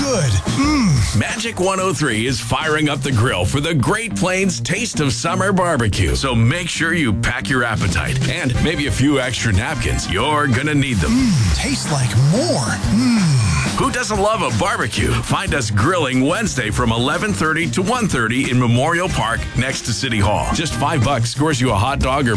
good. Magic 103 is firing up the grill for the Great Plains Taste of Summer Barbecue. So make sure you pack your appetite and maybe a few extra napkins. You're gonna need them. Tastes like more. Who doesn't love a barbecue? Find us grilling Wednesday from 11:30 to 1:30 in Memorial Park next to City Hall. Just $5 scores you a hot dog or